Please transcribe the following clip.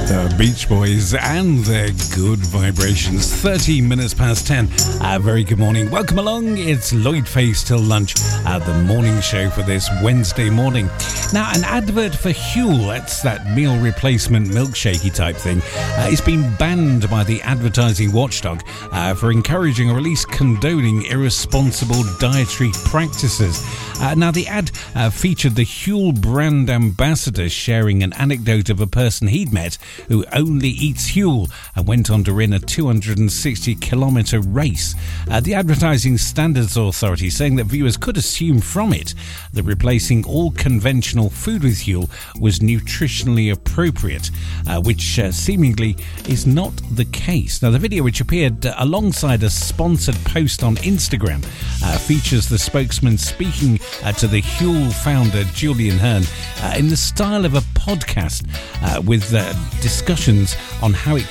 The Beach Boys and their Good Vibrations. 13 minutes past 10. Very good morning. Welcome along. It's Lloyd Face till lunch at the morning show for this Wednesday morning. Now, an advert for Huel, that's that meal replacement milkshakey type thing, it's been banned by the advertising watchdog for encouraging or at least condoning irresponsible dietary practices. Now, the ad featured the Huel brand ambassador sharing an anecdote of a person he'd met who only eats Huel and went on to win a 260-kilometre race. The Advertising Standards Authority saying that viewers could assume from it that replacing all conventional food with Huel was nutritionally appropriate, which seemingly is not the case. Now, the video, which appeared alongside a sponsored post on Instagram, features the spokesman speaking to the Huel founder Julian Hearn in the style of a podcast with discussions on how it